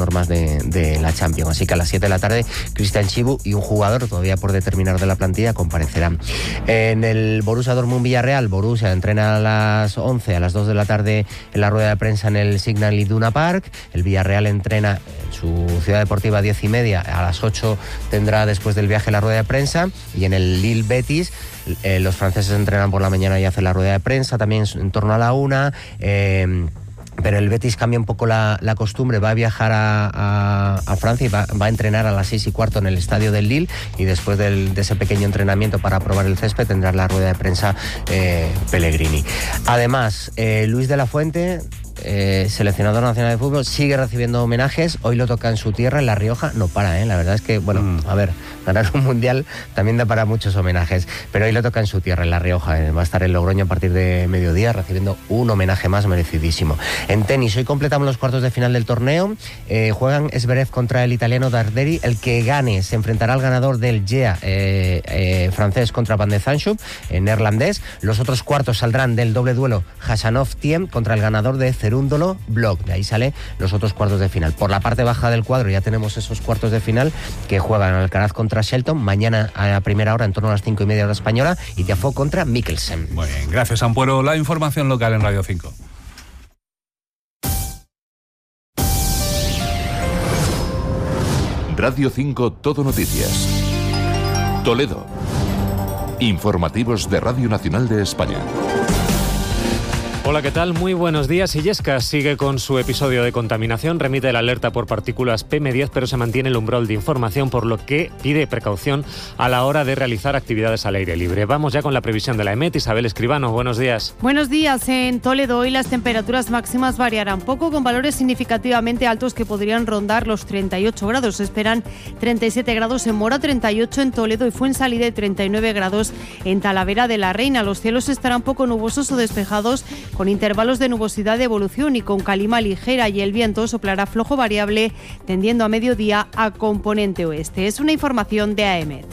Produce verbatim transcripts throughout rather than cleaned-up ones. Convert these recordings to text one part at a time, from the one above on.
normas de, de la Champions. Así que a las siete de la tarde, Cristian Chibu y un jugador todavía por determinar de la plantilla comparecerán. En el Borussia Dortmund-Villarreal, Borussia entrena a las once, a las dos de la tarde en la rueda de prensa en el Signal Iduna Park. El Villarreal entrena en su ciudad deportiva a diez y media, a las ocho tendrá después del viaje la rueda de prensa. Y en el Lille-Betis, eh, los franceses entrenan por la mañana y hacen la rueda de prensa también en torno a la una. Eh, Pero el Betis cambia un poco la, la costumbre, va a viajar a, a, a Francia y va, va a entrenar a las seis y cuarto en el estadio del Lille, y después del, de ese pequeño entrenamiento para probar el césped tendrá la rueda de prensa eh, Pellegrini. Además, eh, Luis de la Fuente, eh, seleccionador nacional de fútbol, sigue recibiendo homenajes. Hoy lo toca en su tierra, en La Rioja. No para, ¿eh? La verdad es que, bueno, mm. a ver, ganar un mundial también da para muchos homenajes, pero hoy lo toca en su tierra, en La Rioja. Eh, va a estar en Logroño a partir de mediodía recibiendo un homenaje más merecidísimo. En tenis, hoy completamos los cuartos de final del torneo. Eh, juegan Zverev contra el italiano Darderi. El que gane se enfrentará al ganador del G E A eh, eh, francés contra Van de Zandschulp, eh, neerlandés. Los otros cuartos saldrán del doble duelo Khachanov-Thiem contra el ganador de Cerúndolo Block. De ahí sale los otros cuartos de final. Por la parte baja del cuadro ya tenemos esos cuartos de final que juegan Alcaraz contra Shelton mañana a primera hora en torno a las cinco y media hora española, y Tiafoe contra Mikkelsen. Muy bien, gracias Ampuero. La información local en Radio cinco. Radio cinco Todo Noticias. Toledo. Informativos de Radio Nacional de España. Hola, ¿qué tal? Muy buenos días. Illescas sigue con su episodio de contaminación, remite la alerta por partículas P M diez, pero se mantiene el umbral de información, por lo que pide precaución a la hora de realizar actividades al aire libre. Vamos ya con la previsión de la EMET. Isabel Escribano, buenos días. Buenos días. En Toledo hoy las temperaturas máximas variarán poco, con valores significativamente altos que podrían rondar los treinta y ocho grados. Se esperan treinta y siete grados en Mora, treinta y ocho en Toledo y Fuensalida y treinta y nueve grados en Talavera de la Reina. Los cielos estarán poco nubosos o despejados, con intervalos de nubosidad de evolución y con calima ligera, y el viento soplará flojo variable tendiendo a mediodía a componente oeste. Es una información de AEMET.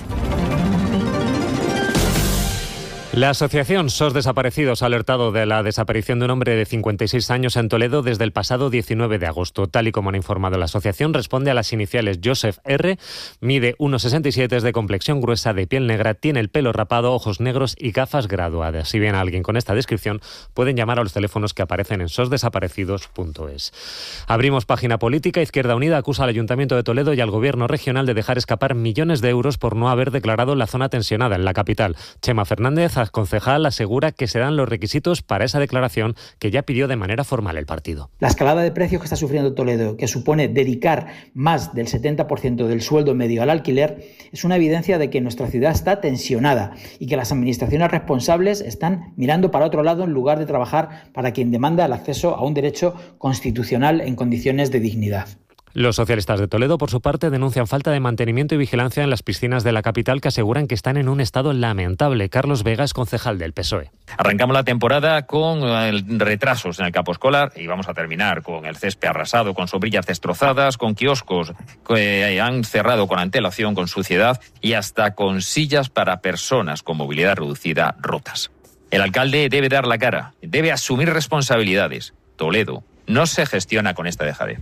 La asociación S O S Desaparecidos ha alertado de la desaparición de un hombre de cincuenta y seis años en Toledo desde el pasado diecinueve de agosto. Tal y como han informado la asociación, responde a las iniciales Joseph R., mide uno sesenta y siete, es de complexión gruesa, de piel negra, tiene el pelo rapado, ojos negros y gafas graduadas. Si bien a alguien con esta descripción, pueden llamar a los teléfonos que aparecen en sosdesaparecidos punto es. Abrimos página política. Izquierda Unida acusa al Ayuntamiento de Toledo y al Gobierno regional de dejar escapar millones de euros por no haber declarado la zona tensionada en la capital. Chema Fernández, concejal, asegura que se dan los requisitos para esa declaración que ya pidió de manera formal el partido. La escalada de precios que está sufriendo Toledo, que supone dedicar más del setenta por ciento del sueldo medio al alquiler, es una evidencia de que nuestra ciudad está tensionada y que las administraciones responsables están mirando para otro lado en lugar de trabajar para quien demanda el acceso a un derecho constitucional en condiciones de dignidad. Los socialistas de Toledo, por su parte, denuncian falta de mantenimiento y vigilancia en las piscinas de la capital, que aseguran que están en un estado lamentable. Carlos Vega es concejal del P S O E. Arrancamos la temporada con retrasos en el campo escolar y vamos a terminar con el césped arrasado, con sombrillas destrozadas, con kioscos que han cerrado con antelación, con suciedad y hasta con sillas para personas con movilidad reducida rotas. El alcalde debe dar la cara, debe asumir responsabilidades. Toledo no se gestiona con esta dejadez.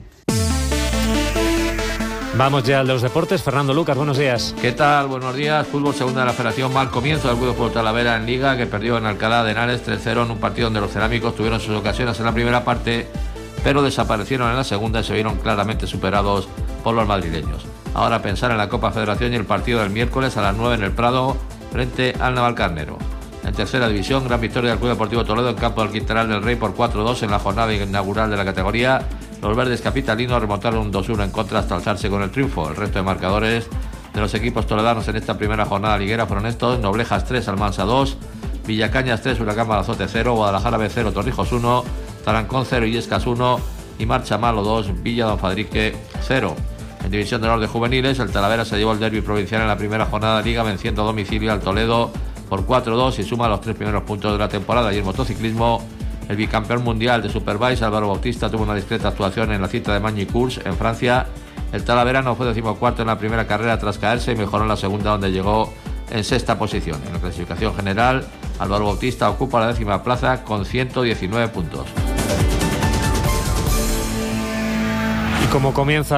Vamos ya a los deportes. Fernando Lucas, buenos días. ¿Qué tal? Buenos días. Fútbol segunda de la Federación. Mal comienzo del Club Deportivo Talavera en Liga, que perdió en Alcalá de Henares tres cero en un partido donde los cerámicos tuvieron sus ocasiones en la primera parte, pero desaparecieron en la segunda y se vieron claramente superados por los madrileños. Ahora pensar en la Copa Federación y el partido del miércoles a las nueve en el Prado frente al Navalcarnero. En tercera división, gran victoria del Club Deportivo Toledo en campo del Quintanar del Rey por cuatro dos en la jornada inaugural de la categoría. Los verdes capitalinos remontaron un dos uno en contra hasta alzarse con el triunfo. El resto de marcadores de los equipos toledanos en esta primera jornada liguera fueron estos: Noblejas tres, Almansa dos, Villacañas tres, Huracán Balazote cero, Guadalajara B cero, Torrijos uno, Tarancón cero, Illescas uno y Marcha Malo dos, Villa Don Fadrique cero. En división de honor de juveniles, el Talavera se llevó el derbi provincial en la primera jornada de Liga, venciendo a domicilio al Toledo por cuatro dos y suma los tres primeros puntos de la temporada. Y el motociclismo, el bicampeón mundial de Superbike, Álvaro Bautista, tuvo una discreta actuación en la cita de Magny-Cours en Francia. El talaverano fue decimocuarto en la primera carrera tras caerse y mejoró en la segunda, donde llegó en sexta posición. En la clasificación general, Álvaro Bautista ocupa la décima plaza con ciento diecinueve puntos. Y como comienza